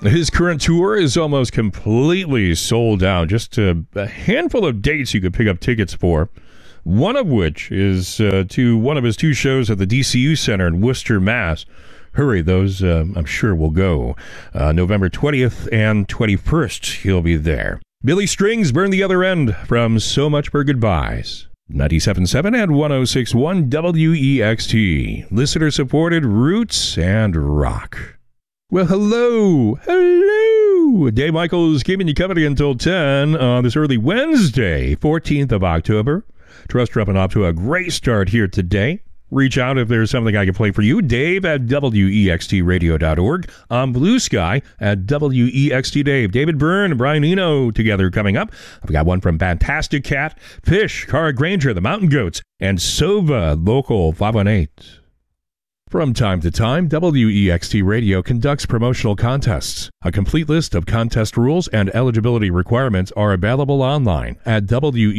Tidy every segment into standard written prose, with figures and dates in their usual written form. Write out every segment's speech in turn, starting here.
His current tour is almost completely sold out. Just a handful of dates you could pick up tickets for. One of which is to one of his two shows at the DCU Center in Worcester, Mass. Hurry, those I'm sure will go. November 20th and 21st, he'll be there. Billy Strings, Burn the Other End from So Much for Goodbyes. 97.7 and 106.1 WEXT. Listener-supported roots and rock. Well, hello. Dave Michaels keeping you company until 10 on this early Wednesday, 14th of October. Trust you're up and off to a great start here today. Reach out if there's something I can play for you. Dave at WEXTradio.org. On Blue Sky at WEXT Dave. David Byrne and Brian Eno together coming up. I've got one from Fantastic Cat, Fish, Cara Granger, The Mountain Goats, and Sova, Local 518. From time to time, WEXT Radio conducts promotional contests. A complete list of contest rules and eligibility requirements are available online at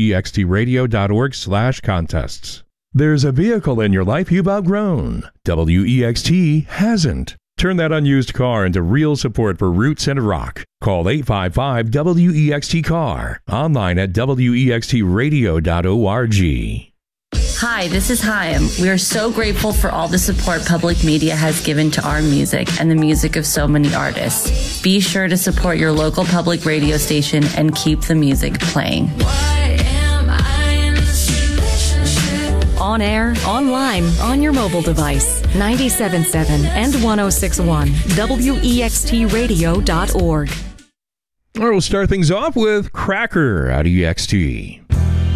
wextradio.org/contests. There's a vehicle in your life you've outgrown. WEXT hasn't. Turn that unused car into real support for roots and rock. Call 855-WEXT-CAR. Online at wextradio.org. Hi, this is Chaim. We are so grateful for all the support public media has given to our music and the music of so many artists. Be sure to support your local public radio station and keep the music playing. On air, online, on your mobile device. 97.7 and 106.1 WEXTradio.org. All right, we'll start things off with Cracker out of EXT.